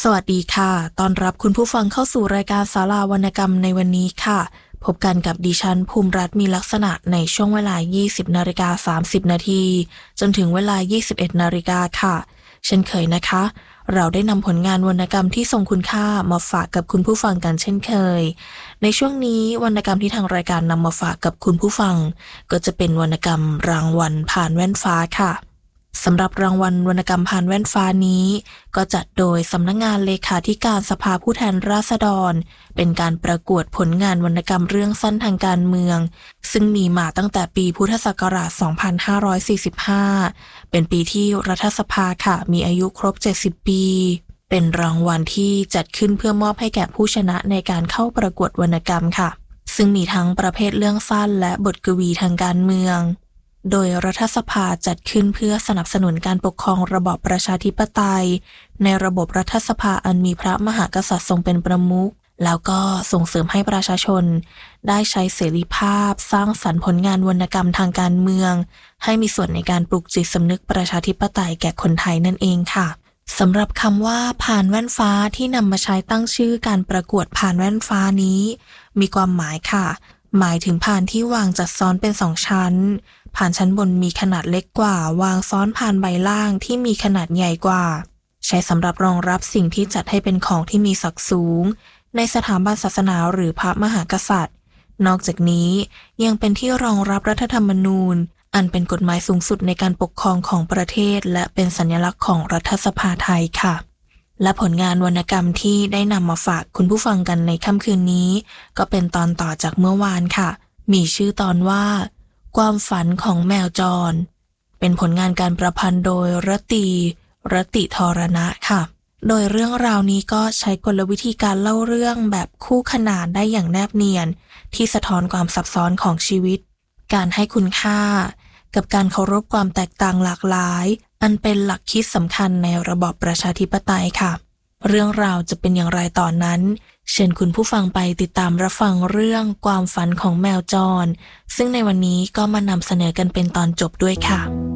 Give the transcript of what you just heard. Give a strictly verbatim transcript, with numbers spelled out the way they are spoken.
วัสดีค่ะต้อนรับคุณผู้ฟังเข้าสู่รายการศาลาวรรณกรรมในวันนี้ค่ะพบกันกับดิฉันภูมิรัตน์มีลักษณะในช่วงเวลา ยี่สิบนาฬิกาสามสิบนาทีจนถึงเวลา ยี่สิบเอ็ดนาฬิกาค่ะเช่นเคยนะคะเราได้นำผลงานวรรณกรรมที่ทรงคุณค่ามาฝากกับคุณผู้ฟังกันเช่นเคยในช่วงนี้วรรณกรรมที่ทางรายการนำมาฝากกับคุณผู้ฟังก็จะเป็นวรรณกรรมรางวัลผ่านแว่นฟ้าค่ะสำหรับรางวัลวรรณกรรมผ่านแว่นฟ้านี้ก็จัดโดยสำนักงานเลขาธิการสภาผู้แทนราษฎรเป็นการประกวดผลงานวรรณกรรมเรื่องสั้นทางการเมืองซึ่งมีมาตั้งแต่ปีพุทธศักราช สองพันห้าร้อยสี่สิบห้า เป็นปีที่รัฐสภาค่ะมีอายุครบ เจ็ดสิบ ปีเป็นรางวัลที่จัดขึ้นเพื่อมอบให้แก่ผู้ชนะในการเข้าประกวดวรรณกรรมค่ะซึ่งมีทั้งประเภทเรื่องสั้นและบทกวีทางการเมืองโดยรัฐสภาจัดขึ้นเพื่อสนับสนุนการปกครองระบอบประชาธิปไตยในระบบรัฐสภาอันมีพระมหากษัตริย์ทรงเป็นประมุขแล้วก็ส่งเสริมให้ประชาชนได้ใช้เสรีภาพสร้างสรรค์ผลงานวรรณกรรมทางการเมืองให้มีส่วนในการปลุกจิตสำนึกประชาธิปไตยแก่คนไทยนั่นเองค่ะสำหรับคำว่าผ่านแว่นฟ้าที่นำมาใช้ตั้งชื่อการประกวดผ่านแว่นฟ้านี้มีความหมายค่ะหมายถึงผ่านที่วางจัดซ้อนเป็นสองชั้นผ่านชั้นบนมีขนาดเล็กกว่าวางซ้อนผ่านใบล่างที่มีขนาดใหญ่กว่าใช้สำหรับรองรับสิ่งที่จัดให้เป็นของที่มีศักดิ์สูงในสถาบันศาสนาหรือพระมหากษัตริย์นอกจากนี้ยังเป็นที่รองรับรัฐธรรมนูญอันเป็นกฎหมายสูงสุดในการปกครองของประเทศและเป็นสัญลักษณ์ของรัฐสภาไทยค่ะและผลงานวรรณกรรมที่ได้นำมาฝากคุณผู้ฟังกันในค่ำคืนนี้ก็เป็นตอนต่อจากเมื่อวานค่ะมีชื่อตอนว่าความฝันของแมวจรเป็นผลงานการประพันธ์โดยรตีรติธรณะค่ะโดยเรื่องราวนี้ก็ใช้กลวิธีการเล่าเรื่องแบบคู่ขนานได้อย่างแนบเนียนที่สะท้อนความซับซ้อนของชีวิตการให้คุณค่ากับการเคารพความแตกต่างหลากหลายอันเป็นหลักคิดสำคัญในระบอบประชาธิปไตยค่ะเรื่องราวจะเป็นอย่างไรตอนนั้นเชิญคุณผู้ฟังไปติดตามรับฟังเรื่องความฝันของแมวจรซึ่งในวันนี้ก็มานำเสนอกันเป็นตอนจบด้วยค่ะ